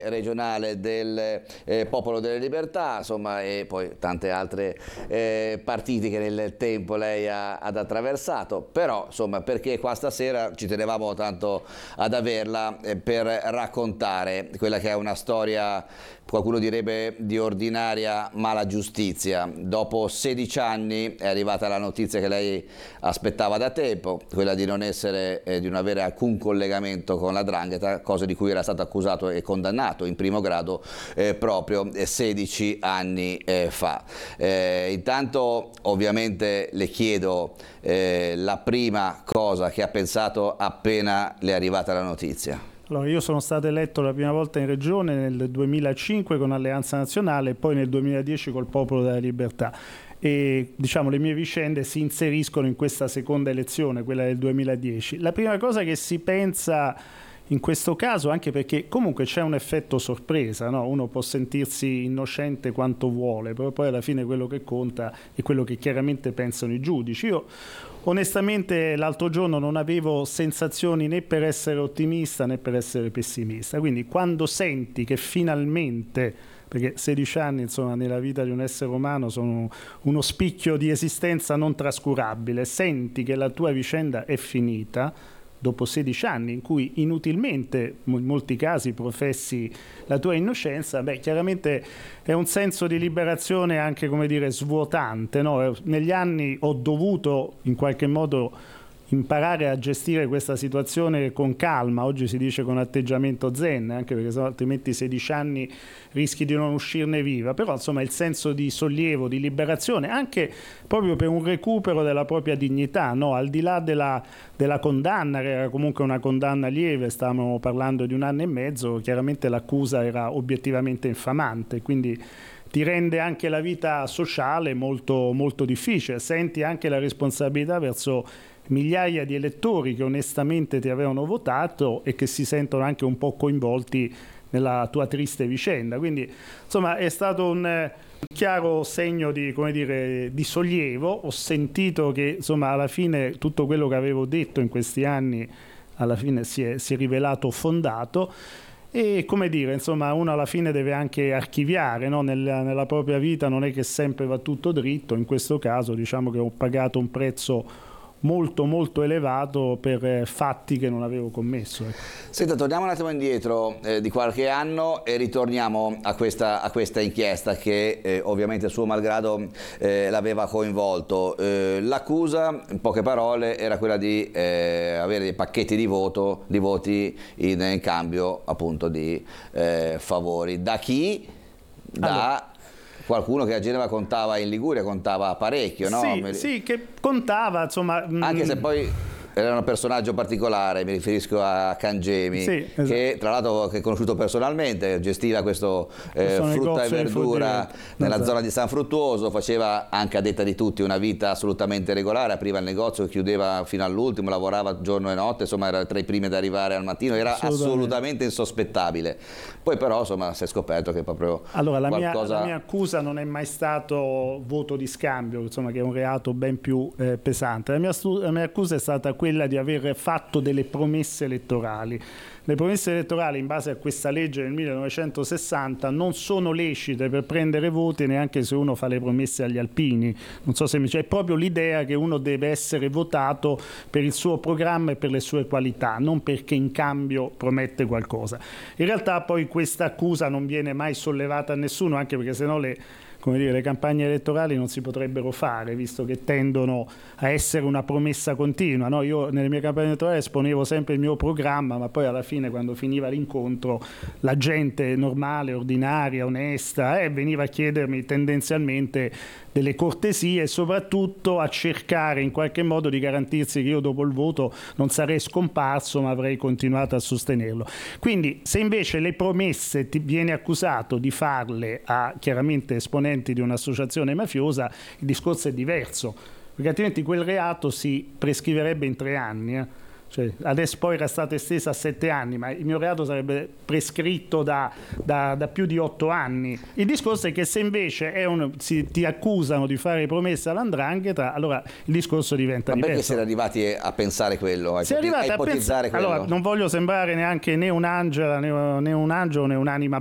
regionale del Popolo delle Libertà, insomma, e poi tante altre partiti che nel tempo lei ad attraversato, però insomma, perché qua stasera ci tenevamo tanto ad averla per raccontare quella che è una storia, qualcuno direbbe di ordinaria mala giustizia. Dopo 16 anni è arrivata la notizia che lei aspettava da tempo, quella di non avere alcun collegamento con la 'ndrangheta, cosa di cui era stato accusato e condannato in primo grado proprio 16 anni fa. Intanto ovviamente le chiedo la prima cosa che ha pensato appena le è arrivata la notizia. Allora, io sono stato eletto la prima volta in regione nel 2005 con Alleanza Nazionale e poi nel 2010 col Popolo della Libertà. E diciamo le mie vicende si inseriscono in questa seconda elezione, quella del 2010. La prima cosa che si pensa in questo caso, anche perché comunque c'è un effetto sorpresa, no? Uno può sentirsi innocente quanto vuole, però poi alla fine quello che conta è quello che chiaramente pensano i giudici. Io onestamente l'altro giorno non avevo sensazioni né per essere ottimista né per essere pessimista, quindi quando senti che finalmente, perché 16 anni insomma nella vita di un essere umano sono uno spicchio di esistenza non trascurabile, senti che la tua vicenda è finita dopo 16 anni in cui inutilmente in molti casi professi la tua innocenza, beh, chiaramente è un senso di liberazione anche, come dire, svuotante, no? Negli anni ho dovuto in qualche modo imparare a gestire questa situazione con calma, oggi si dice con atteggiamento zen, anche perché sennò altrimenti 16 anni rischi di non uscirne viva, però insomma il senso di sollievo, di liberazione, anche proprio per un recupero della propria dignità, no? Al di là della condanna, che era comunque una condanna lieve, stavamo parlando di 1 anno e mezzo, chiaramente l'accusa era obiettivamente infamante, quindi ti rende anche la vita sociale molto, molto difficile, senti anche la responsabilità verso migliaia di elettori che onestamente ti avevano votato e che si sentono anche un po' coinvolti nella tua triste vicenda. Quindi insomma è stato un chiaro segno di, come dire, di sollievo. Ho sentito che insomma alla fine tutto quello che avevo detto in questi anni alla fine si è rivelato fondato. E come dire, insomma, uno alla fine deve anche archiviare, no? Nella propria vita non è che sempre va tutto dritto, in questo caso diciamo che ho pagato un prezzo molto molto elevato per fatti che non avevo commesso. Senta, torniamo un attimo indietro di qualche anno e ritorniamo a questa inchiesta che ovviamente suo malgrado l'aveva coinvolto. L'accusa, in poche parole, era quella di avere dei pacchetti di voti in cambio appunto di favori. Da chi? Da qualcuno che a Genova contava, in Liguria contava parecchio, no? Sì, che contava, insomma. Anche se poi era un personaggio particolare, mi riferisco a Cangemi, sì, esatto. Che tra l'altro che ho conosciuto personalmente, gestiva questo frutta e verdura nella zona di San Fruttuoso, faceva anche a detta di tutti una vita assolutamente regolare, apriva il negozio, chiudeva fino all'ultimo, lavorava giorno e notte, insomma era tra i primi ad arrivare al mattino, era assolutamente insospettabile. Poi però insomma si è scoperto che proprio allora la qualcosa... mia accusa non è mai stato voto di scambio, insomma, che è un reato ben più pesante. La mia accusa è stata quella di aver fatto delle promesse elettorali. Le promesse elettorali in base a questa legge del 1960 non sono lecite per prendere voti neanche se uno fa le promesse agli alpini. Non so se c'è proprio l'idea che uno deve essere votato per il suo programma e per le sue qualità, non perché in cambio promette qualcosa. In realtà poi questa accusa non viene mai sollevata a nessuno, anche perché sennò le campagne elettorali non si potrebbero fare, visto che tendono a essere una promessa continua, no? Io nelle mie campagne elettorali esponevo sempre il mio programma, ma poi alla fine quando finiva l'incontro la gente normale, ordinaria, onesta veniva a chiedermi tendenzialmente delle cortesie e soprattutto a cercare in qualche modo di garantirsi che io dopo il voto non sarei scomparso ma avrei continuato a sostenerlo. Quindi se invece le promesse ti viene accusato di farle a chiaramente esponenti di un'associazione mafiosa, il discorso è diverso, perché altrimenti quel reato si prescriverebbe in 3 anni. Cioè, adesso poi era stata estesa a 7 anni, ma il mio reato sarebbe prescritto da più di 8 anni. Il discorso è che se invece ti accusano di fare promesse all''ndrangheta, allora il discorso diventa diverso. Ma perché siete arrivati a pensare quello, a ipotizzare quello? Allora, non voglio sembrare neanche né un angelo né un'anima